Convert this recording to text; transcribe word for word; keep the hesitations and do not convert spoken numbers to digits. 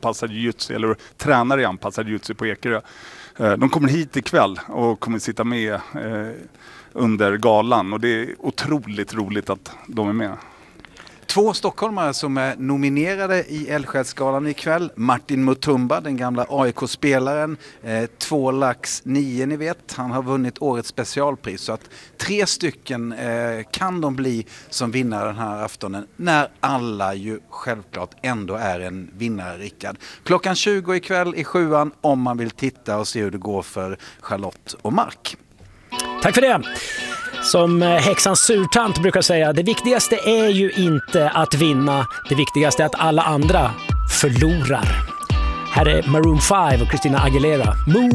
anpassad jiu-jitsu eller tränar i anpassad jiu-jitsu på Ekerö. De kommer hit ikväll och kommer sitta med under galan och det är otroligt roligt att de är med. Två stockholmare som är nominerade i Eldsjälsgalan ikväll. Martin Mutumba, den gamla A I K-spelaren. Eh, två lax nio, ni vet. Han har vunnit årets specialpris. Så att tre stycken eh, kan de bli som vinnare den här aftonen. När alla ju självklart ändå är en vinnare, Rickard. Klockan tjugo ikväll i sjuan om man vill titta och se hur det går för Charlotte och Mark. Tack för det. Som häxans surtant brukar säga, det viktigaste är ju inte att vinna, det viktigaste är att alla andra förlorar. Här är Maroon five och Christina Aguilera. Move.